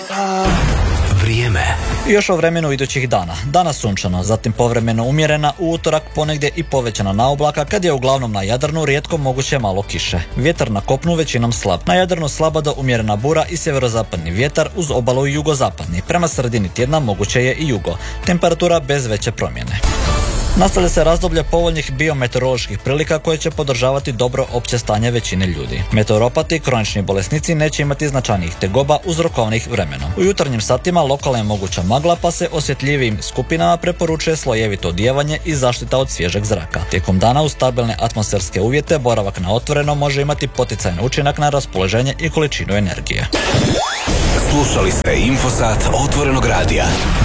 Vrijeme. I još o vremenu idućih dana. Danas sunčano, zatim povremeno umjerena, u utorak ponegdje i povećana na oblaka, kad je uglavnom na Jadranu rijetko moguće malo kiše. Vjetar na kopnu većinom slab. Na Jadranu slaba do umjerena bura i sjeverozapadni vjetar uz obalu i jugozapadni. Prema sredini tjedna moguće je i jugo. Temperatura bez veće promjene. Nastavlja se razdoblje povoljnih biometeoroloških prilika koje će podržavati dobro opće stanje većine ljudi. Meteoropati i kronični bolesnici neće imati značajnijih tegoba uzrokovanih vremenom. U jutarnjim satima lokalna je moguća magla, pa se osjetljivijim skupinama preporučuje slojevito odijevanje i zaštita od svježeg zraka. Tijekom dana uz stabilne atmosferske uvjete boravak na otvoreno može imati poticajni učinak na raspoloženje i količinu energije. Slušali ste Infosat Otvorenog radija.